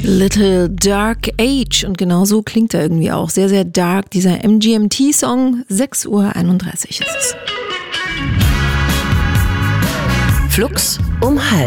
Little Dark Age. Und genau so klingt er irgendwie auch. Sehr, sehr dark, dieser MGMT-Song. 6:31 Uhr ist es. Flux um 12:30.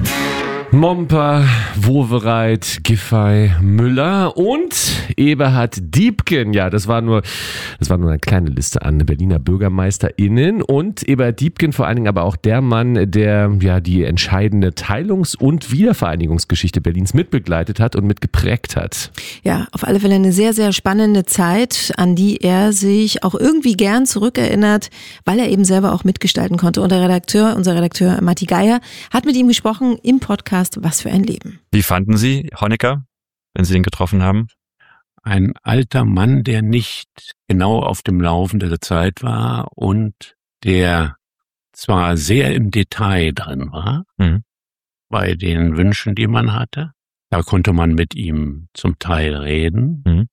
Momper, Wowereit, Giffey, Müller und Eberhard Diepgen. Ja, das war nur eine kleine Liste an Berliner BürgermeisterInnen. Und Eberhard Diepgen vor allen Dingen aber auch der Mann, der ja die entscheidende Teilungs- und Wiedervereinigungsgeschichte Berlins mitbegleitet hat und mitgeprägt hat. Ja, auf alle Fälle eine sehr, sehr spannende Zeit, an die er sich auch irgendwie gern zurückerinnert, weil er eben selber auch mitgestalten konnte. Und unser Redakteur Matti Geier hat mit ihm gesprochen im Podcast Was für ein Leben. Wie fanden Sie Honecker, wenn Sie ihn getroffen haben? Ein alter Mann, der nicht genau auf dem Laufen der Zeit war und der zwar sehr im Detail drin war, bei den Wünschen, die man hatte. Da konnte man mit ihm zum Teil reden.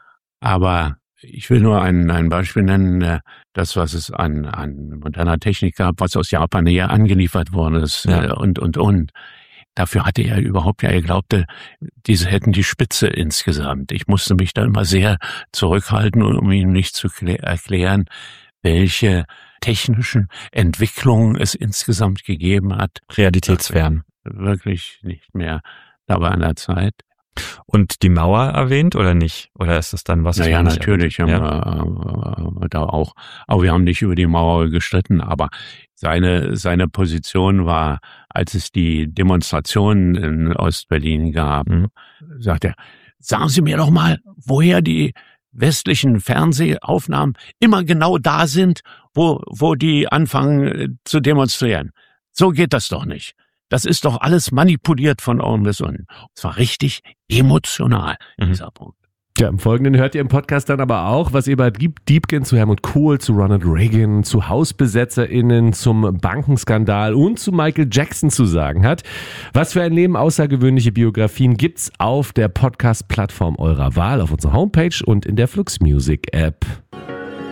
Aber ich will nur ein Beispiel nennen, das, was es an moderner Technik gab, was aus Japan hier angeliefert worden ist, und. Dafür hatte er überhaupt, er glaubte, diese hätten die Spitze insgesamt. Ich musste mich da immer sehr zurückhalten, um ihm nicht zu erklären, welche technischen Entwicklungen es insgesamt gegeben hat. Realitätsfern. Wirklich nicht mehr dabei an der Zeit. Und die Mauer erwähnt oder nicht? Oder ist das dann was? Naja, natürlich haben wir da auch. Aber wir haben nicht über die Mauer gestritten. Aber seine Position war, als es die Demonstrationen in Ostberlin gab, sagt er, sagen Sie mir doch mal, woher die westlichen Fernsehaufnahmen immer genau da sind, wo die anfangen zu demonstrieren. So geht das doch nicht. Das ist doch alles manipuliert von oben bis unten. Es war richtig emotional, dieser Punkt. Ja, im Folgenden hört ihr im Podcast dann aber auch, was Eberhard Diepgen zu Helmut Kohl, zu Ronald Reagan, zu HausbesetzerInnen, zum Bankenskandal und zu Michael Jackson zu sagen hat. Was für ein Leben, außergewöhnliche Biografien gibt's auf der Podcast-Plattform eurer Wahl, auf unserer Homepage und in der Flux Music App.